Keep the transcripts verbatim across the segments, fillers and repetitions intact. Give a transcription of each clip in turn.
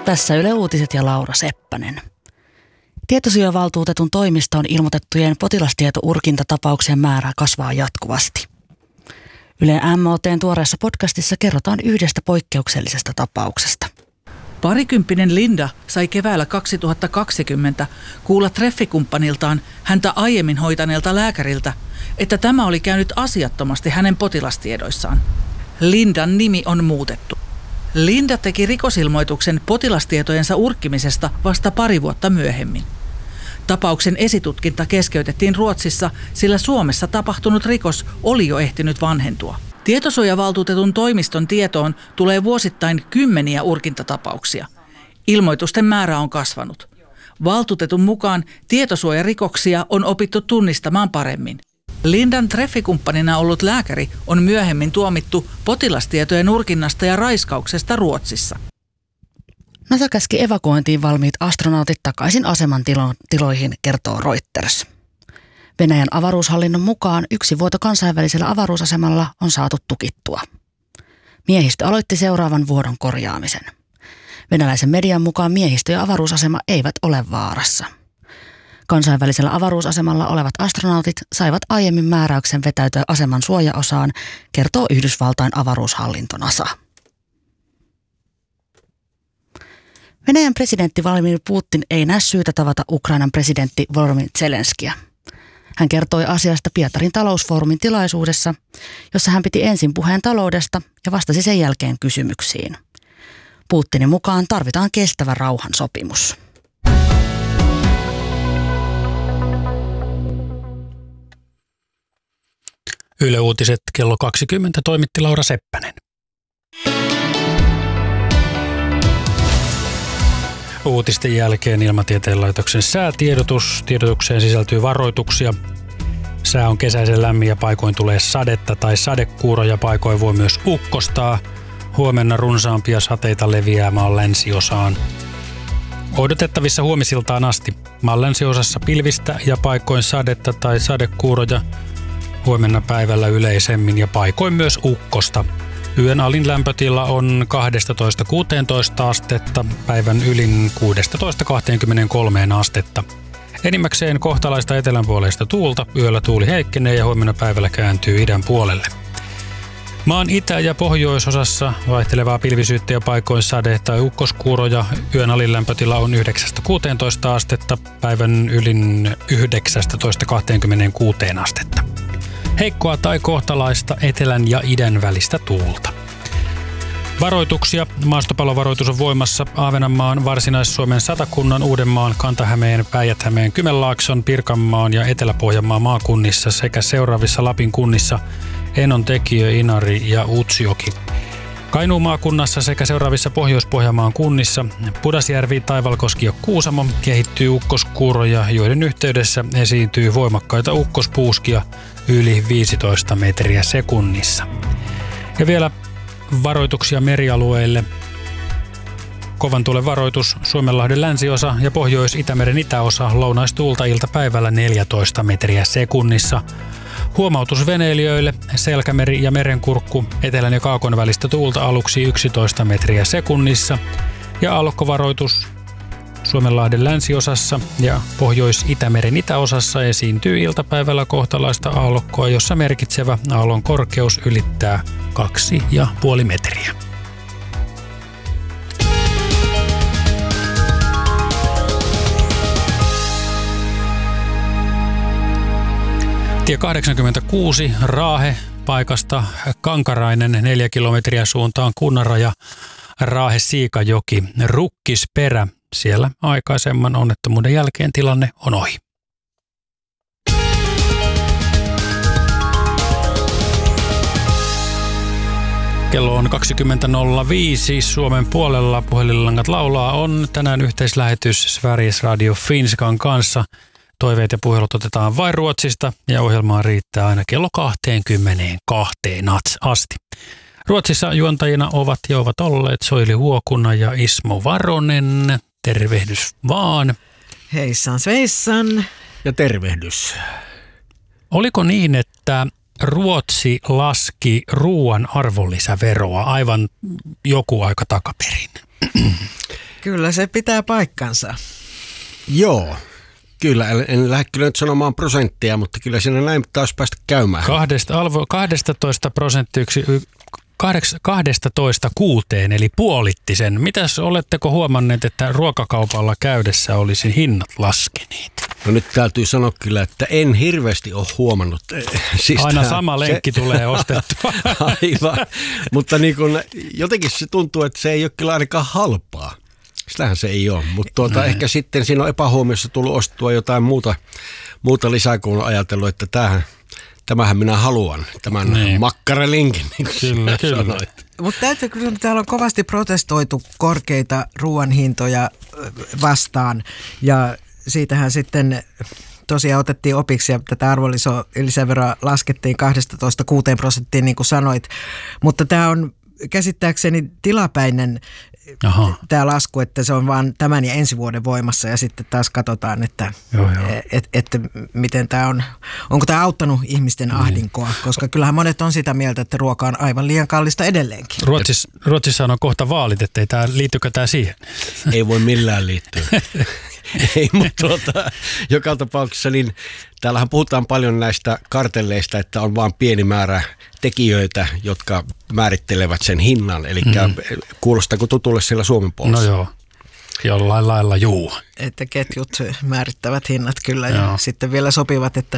Tässä Yle Uutiset ja Laura Seppänen. Tietosuojavaltuutetun toimistoon ilmoitettujen potilastieto-urkintatapauksien määrä kasvaa jatkuvasti. Yle M O T:n tuoreessa podcastissa kerrotaan yhdestä poikkeuksellisesta tapauksesta. Parikymppinen Linda sai keväällä kaksituhattakaksikymmentä kuulla treffikumppaniltaan häntä aiemmin hoitaneelta lääkäriltä, että tämä oli käynyt asiattomasti hänen potilastiedoissaan. Lindan nimi on muutettu. Linda teki rikosilmoituksen potilastietojensa urkkimisesta vasta pari vuotta myöhemmin. Tapauksen esitutkinta keskeytettiin Ruotsissa, sillä Suomessa tapahtunut rikos oli jo ehtinyt vanhentua. Tietosuojavaltuutetun toimiston tietoon tulee vuosittain kymmeniä urkintatapauksia. Ilmoitusten määrä on kasvanut. Valtuutetun mukaan tietosuojarikoksia on opittu tunnistamaan paremmin. Lindan treffikumppanina ollut lääkäri on myöhemmin tuomittu potilastietojen urkinnasta ja raiskauksesta Ruotsissa. NASA käski evakuointiin valmiit astronautit takaisin aseman tilo- tiloihin, kertoo Reuters. Venäjän avaruushallinnon mukaan yksi vuoto kansainvälisellä avaruusasemalla on saatu tukittua. Miehistö aloitti seuraavan vuodon korjaamisen. Venäläisen median mukaan miehistö ja avaruusasema eivät ole vaarassa. Kansainvälisellä avaruusasemalla olevat astronautit saivat aiemmin määräyksen vetäytyä aseman suojaosaan, kertoo Yhdysvaltain avaruushallinto NASA. Venäjän presidentti Vladimir Putin ei näe syytä tavata Ukrainan presidentti Volodymyr Zelenskiä. Hän kertoi asiasta Pietarin talousfoorumin tilaisuudessa, jossa hän piti ensin puheen taloudesta ja vastasi sen jälkeen kysymyksiin. Putinin mukaan tarvitaan kestävä rauhansopimus. Yle Uutiset kello kaksikymmentä toimitti Laura Seppänen. Uutisten jälkeen Ilmatieteen laitoksen säätiedotus. Tiedotukseen sisältyy varoituksia. Sää on kesäisen lämmin ja paikoin tulee sadetta tai sadekuuroja, paikoin voi myös ukkostaa. Huomenna runsaampia sateita leviää maan länsiosaan. Odotettavissa huomisiltaan asti. Maan länsiosassa pilvistä ja paikoin sadetta tai sadekuuroja. Huomenna päivällä yleisemmin ja paikoin myös ukkosta. Yön alin lämpötila on kaksitoista kuusitoista astetta, päivän ylin kuusitoista kaksikymmentäkolme astetta. Enimmäkseen kohtalaista etelänpuoleista tuulta, yöllä tuuli heikkenee ja huomenna päivällä kääntyy idän puolelle. Maan itä- ja pohjoisosassa vaihtelevaa pilvisyyttä ja paikoin sade- tai ukkoskuuroja. Yön alin lämpötila on yhdeksästä kuuteentoista astetta, päivän ylin yhdeksästätoista kaksikymmentäkuusi astetta. Heikkoa tai kohtalaista etelän ja idän välistä tuulta. Varoituksia. Maastopallovaroitus on voimassa Ahvenanmaan, Varsinais-Suomen, Satakunnan, Uudenmaan, Kanta-Hämeen, Päijät-Hämeen, Kymenlaakson, Pirkanmaan ja Etelä-Pohjanmaan maakunnissa sekä seuraavissa Lapin kunnissa Enontekiö, Inari ja Utsjoki. Kainuun maakunnassa sekä seuraavissa Pohjois-Pohjanmaan kunnissa Pudasjärvi, Taivalkoski ja Kuusamo kehittyy ukkoskuuroja, joiden yhteydessä esiintyy voimakkaita ukkospuuskia yli viisitoista metriä sekunnissa. Ja vielä varoituksia merialueille. Kovan tuulen varoitus Suomenlahden länsiosa ja Pohjois-Itämeren itäosa, lounaistuulta iltapäivällä neljätoista metriä sekunnissa. Huomautus veneilijöille, Selkämeri ja Merenkurkku, etelän ja kaakon välistä tuulta aluksi yksitoista metriä sekunnissa. Ja aallokkovaroitus Suomenlahden länsiosassa ja Pohjois-Itämeren itäosassa esiintyy iltapäivällä kohtalaista aallokkoa, jossa merkitsevä aallon korkeus ylittää kaksi ja puoli metriä. Tie kahdeksankymmentäkuusi Raahe paikasta Kankarainen neljä kilometriä suuntaan Kunnanraja, Raahe-Siikajoki, Rukkisperä. Siellä aikaisemman onnettomuuden jälkeen tilanne on ohi. Kello on kaksikymmentä nolla viisi Suomen puolella. Puhelinlangat laulaa on tänään yhteislähetys Sveriges Radio Finskan kanssa. Toiveet ja puhelut otetaan vain Ruotsista ja ohjelmaa riittää aina kello kaksikymmentäkaksi asti. Ruotsissa juontajina ovat ja ovat olleet Soili Huokuna ja Ismo Varonen. Tervehdys vaan. Heissan sveissan. Ja tervehdys. Oliko niin, että Ruotsi laski ruoan arvonlisäveroa aivan joku aika takaperin? Kyllä se pitää paikkansa. Joo. Kyllä, en lähde kyllä nyt sanomaan prosenttia, mutta kyllä siinä näin taas päästä käymään. Kahdesta, alvo, kahdestatoista prosenttiyksi, kahdestatoista kuuteen, eli puolitti sen. Mitäs oletteko huomanneet, että ruokakaupalla käydessä olisi hinnat laskeneet? No nyt täytyy sanoa kyllä, että en hirveästi ole huomannut. Siis aina sama lenkki se tulee ostettua. Aivan, mutta niin kun, jotenkin se tuntuu, että se ei ole kyllä ainakaan halpaa. Sitähän se ei ole, mutta tuota, ehkä sitten siinä on epähuomiossa tullut ostua jotain muuta, muuta lisää, kun on ajatellut, että tämähän, tämähän minä haluan, tämän niin makkaralinkin, niin kuin kyllä, kyllä. sanoit. Mutta täytyy kyllä, täällä on kovasti protestoitu korkeita ruoan hintoja vastaan ja siitähän sitten tosiaan otettiin opiksi ja tätä arvonlisäveroa laskettiin kahdestatoista kuuteen prosenttiin, niin kuin sanoit, mutta tämä on käsittääkseni tilapäinen Aha. tämä lasku, että se on vaan tämän ja ensi vuoden voimassa ja sitten taas katsotaan, että joo, joo. Et, et, miten tämä on, onko tämä auttanut ihmisten niin ahdinkoa, koska kyllähän monet on sitä mieltä, että ruoka on aivan liian kallista edelleenkin. Ruotsissa, Ruotsissa on kohta vaalit, että ei tämä, liittyykö tämä siihen? Ei voi millään liittyä. Ei, mutta tuota, joka tapauksessa niin täällähän puhutaan paljon näistä kartelleista, että on vain pieni määrä tekijöitä, jotka määrittelevät sen hinnan. Eli mm. kuulostaako tutulle siellä Suomen puolessa? No joo, jollain lailla juu. Että ketjut määrittävät hinnat kyllä joo. Ja sitten vielä sopivat, että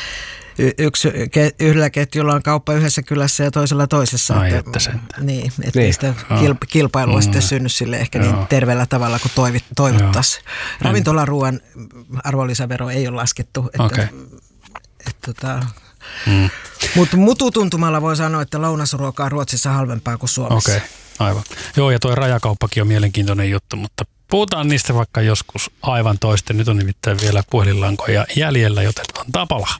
yksi, yhdellä ketjulla on kauppa yhdessä kylässä ja toisella toisessa. Ai, että, että se. Niin, että niin. Sitä kilpailua mm. sitten synny sille ehkä joo. niin terveellä tavalla kuin toivit, toivottaisiin. Ravintolaruuan arvonlisävero ei ole laskettu. Että, okay. että, että, mm. Mutta mututuntumalla voi sanoa, että lounasruoka on Ruotsissa halvempaa kuin Suomessa. Okei, okay. Aivan. Joo, ja tuo rajakauppakin on mielenkiintoinen juttu, mutta puhutaan niistä vaikka joskus aivan toisten. Nyt on nimittäin vielä puhelinlankoja jäljellä, joten antaa palaa.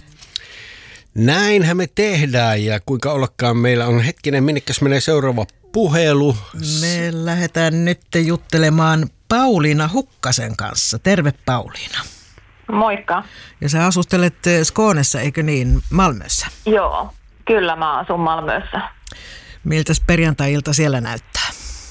Näinhän me tehdään ja kuinka ollakaan meillä on hetkinen, minnekäs menee seuraava puhelu. Me lähdetään nyt juttelemaan Pauliina Hukkasen kanssa. Terve Pauliina. Moikka. Ja sä asustelet Skånessa, eikö niin, Malmössä? Joo, kyllä mä asun Malmössä. Miltäs perjantai-ilta siellä näyttää?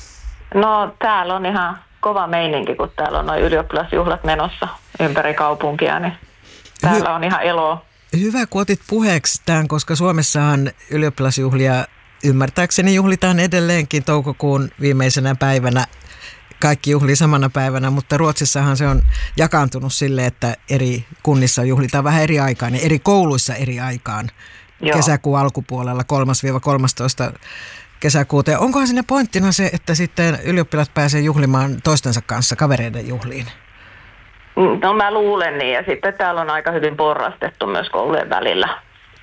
No täällä on ihan kova meininki, kun täällä on noin ylioppilasjuhlat menossa ympäri kaupunkia, niin täällä Hy- on ihan eloa. Hyvä, kun otit puheeksi tämän, koska Suomessahan ylioppilasjuhlia ymmärtääkseni juhlitaan edelleenkin toukokuun viimeisenä päivänä. Kaikki juhlii samana päivänä, mutta Ruotsissahan se on jakaantunut sille, että eri kunnissa juhlitaan vähän eri aikaan ja eri kouluissa eri aikaan. Joo. Kesäkuun alkupuolella kolmas kolmastoista kesäkuuta. Ja onkohan siinä pointtina se, että sitten ylioppilat pääsee juhlimaan toistensa kanssa kavereiden juhliin? No mä luulen niin, ja sitten täällä on aika hyvin porrastettu myös koulujen välillä.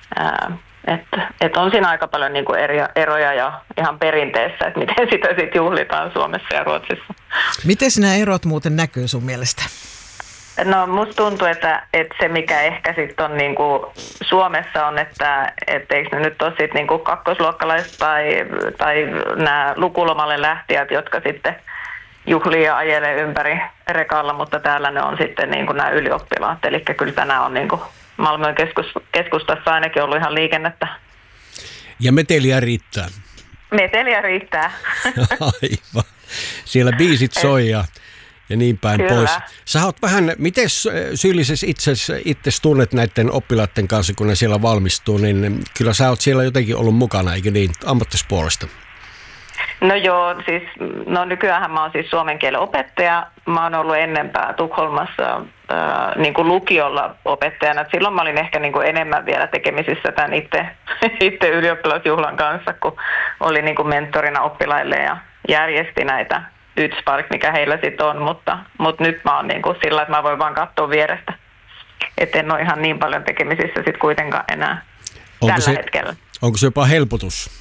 Että et on siinä aika paljon niinku eri, eroja ja ihan perinteessä, että miten sitä sitten juhlitaan Suomessa ja Ruotsissa. Miten nämä erot muuten näkyy sun mielestä? No musta tuntuu, että, että se mikä ehkä sitten on niinku Suomessa on, että et eikö ne nyt ole sitten niinku kakkosluokkalaiset tai, tai nämä lukulomalle lähtijät, jotka sitten juhlii ja ajelee ympäri rekalla, mutta täällä ne on sitten niin kuin nämä ylioppilaat. Eli kyllä tänään on niin kuin Malmön keskus, keskustassa ainakin ollut ihan liikennettä. Ja meteliä riittää. Meteliä riittää. Aivan. Siellä biisit soi ja, ja niin päin kyllä pois. Sä oot vähän, miten syyllisessä itse, itse tunnet näiden oppilaiden kanssa, kun ne siellä valmistuu, niin kyllä sä oot siellä jotenkin ollut mukana, eikö niin, ammattispuolesta? No joo, siis no nykyäänhän mä oon siis suomen kielen opettaja. Mä oon ollut ennempää Tukholmassa ää, niin kuin lukiolla opettajana. Et silloin mä olin ehkä niin kuin enemmän vielä tekemisissä tämän itse, itse ylioppilasjuhlan kanssa, kun olin niin kuin mentorina oppilaille ja järjesti näitä Ytspark, mikä heillä sitten on. Mutta, mutta nyt mä oon niin kuin sillä, että mä voin vaan katsoa vierestä. Et en ole ihan niin paljon tekemisissä sitten kuitenkaan enää onko tällä se, hetkellä. Onko se jopa helpotus?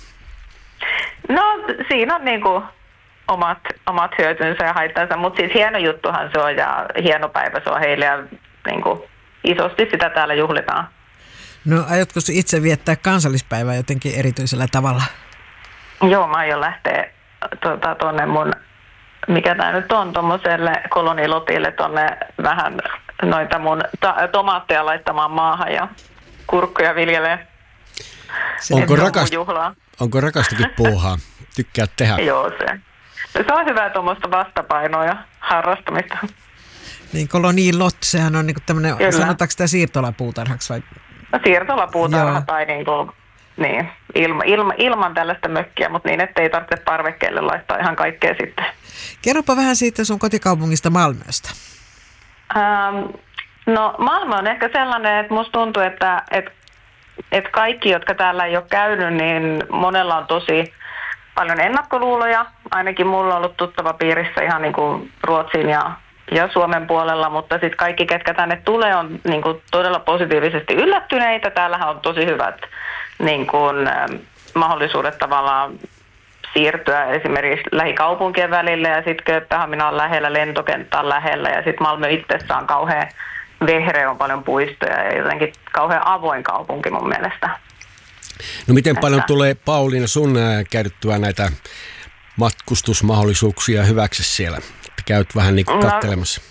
No siinä on niinku omat, omat hyötynsä ja haittansa, mutta siis hieno juttuhan se on ja hieno päivä se on heille ja niinku isosti sitä täällä juhlitaan. No aiotko itse viettää kansallispäivää jotenkin erityisellä tavalla? Joo, mä aion lähteä tuonne tota, mun, mikä tää nyt on, tuommoiselle kolonilotille tuonne vähän noita mun ta- tomaatteja laittamaan maahan ja kurkkuja viljelee. Onko, rakast... Onko rakastakin puuhaa? Tykkää tehdä? Joo, se. Se on hyvää tuommoista vastapainoa ja harrastamista. Niin koloniilot, sehän on niinku tämmöinen, Kyllä. sanotaanko sitä siirtolapuutarhaksi vai? No, siirtolapuutarha Joo. tai niin kuin, niin, ilma, ilma, ilman tällaista mökkiä, mutta niin, ettei tarvitse parvekkeelle laittaa ihan kaikkea sitten. Kerropa vähän siitä sun kotikaupungista Malmöstä. Ähm, no Malmö on ehkä sellainen, että musta tuntuu, että, että, että kaikki, jotka täällä ei ole käynyt, niin monella on tosi paljon ennakkoluuloja. Ainakin mulla on ollut tuttava piirissä ihan niin kuin Ruotsin ja, ja Suomen puolella, mutta sitten kaikki, ketkä tänne tulee, on niin kuin todella positiivisesti yllättyneitä. Täällähän on tosi hyvät niin kuin, ähm, mahdollisuudet tavallaan siirtyä esimerkiksi lähikaupunkien välillä ja sitten Kööpenhamina on lähellä, lentokenttä on lähellä ja sitten Malmö itsessään on kauhean vehreä, on paljon puistoja ja jotenkin kauhean avoin kaupunki mun mielestä. No miten paljon Että... tulee, Pauliina, sun ää, käytettyä näitä matkustusmahdollisuuksia hyväksi siellä? Käyt vähän niin kuin katselemassa.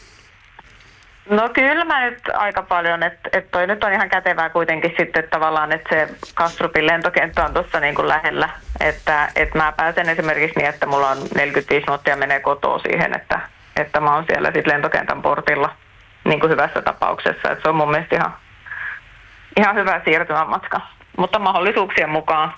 No, no kyllä mä nyt aika paljon, että et toi nyt on ihan kätevää kuitenkin sitten että tavallaan, että se Kastrupin lentokenttä on tuossa niin kuin lähellä. Että et mä pääsen esimerkiksi niin, että mulla on neljäkymmentäviisi minuuttia menee kotoa siihen, että, että mä oon siellä sitten lentokentän portilla niin kuin hyvässä tapauksessa. Että se on mun mielestä ihan, ihan hyvä siirtymämatka, mutta mahdollisuuksien mukaan.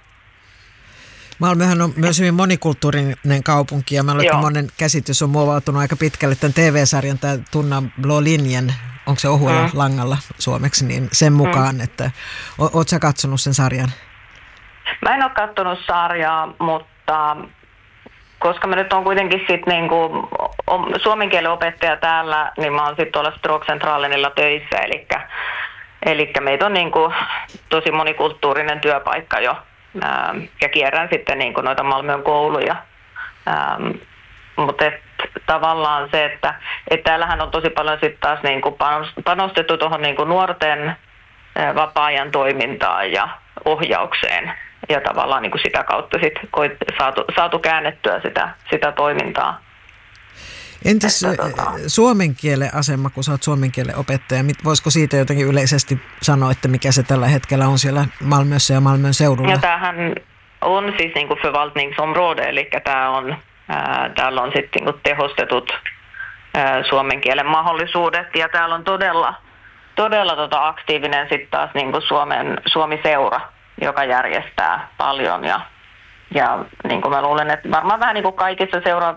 Malmöhän on myös hyvin monikulttuurinen kaupunki ja mä luulen, että monen käsitys on muovautunut aika pitkälle tämän T V-sarjan, tämä Tunna Blå linjen, onko se ohuella mm. langalla suomeksi, niin sen mukaan, mm. että o, oot sä katsonut sen sarjan? Mä en ole katsonut sarjaa, mutta koska mä nyt on kuitenkin sit niinku suomen kielen opettaja täällä, niin mä oon sitten tuolla Språkcentralenilla töissä, eli, eli meitä on niinku tosi monikulttuurinen työpaikka jo. Ähm, ja kierrän sitten niin kuin noita Malmön kouluja. Ähm, mutta et, tavallaan se, että et täällähän on tosi paljon sitten taas niin kuin panostettu tuohon niin kuin nuorten äh, vapaa-ajan toimintaan ja ohjaukseen. Ja tavallaan niin kuin sitä kautta sitten saatu, saatu käännettyä sitä, sitä toimintaa. Entäs että, tota... suomen kielen asema, kun sä oot suomen kielen opettaja, voisiko siitä jotenkin yleisesti sanoa, että mikä se tällä hetkellä on siellä Malmössä ja Malmön seudulla? Ja tämähän on siis niin kuin förvaltningsområde, eli tämä on, ää, täällä on sitten niin kuin tehostetut ää, suomen kielen mahdollisuudet, ja täällä on todella, todella tota aktiivinen sitten taas niin kuin Suomen, Suomi-seura, joka järjestää paljon, ja Ja niin kuin mä luulen, että varmaan vähän niin kuin kaikissa seura,